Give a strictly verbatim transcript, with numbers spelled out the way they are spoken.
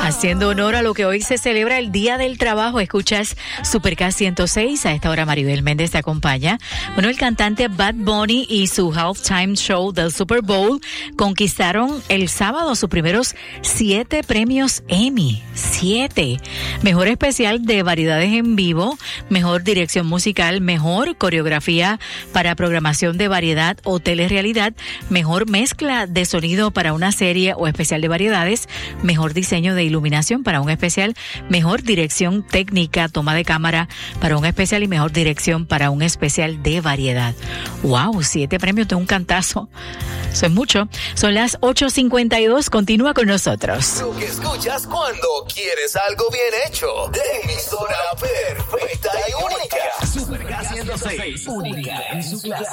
Haciendo honor a lo que hoy se celebra el Día del Trabajo, escuchas Super K ciento seis. A esta hora Maribel Méndez te acompaña. Bueno, el cantante Bad Bunny y su halftime show del Super Bowl conquistaron el sábado sus primeros siete premios Emmy. Siete. Mejor especial de variedades en vivo, mejor dirección musical, mejor coreografía para programación de variedad o telerrealidad, mejor mezcla de sonido para una serie o especial de variedades, mejor diseño de iluminación para un especial, mejor dirección técnica, toma de cámara para un especial y mejor dirección para un especial de variedad. ¡Wow! Siete premios de un cantazo. Eso es mucho. Son las ocho cincuenta y dos. Continúa con nosotros. Lo que escuchas cuando quieres algo bien hecho. De emisora perfecta y única. Super K ciento seis. Única en su clase.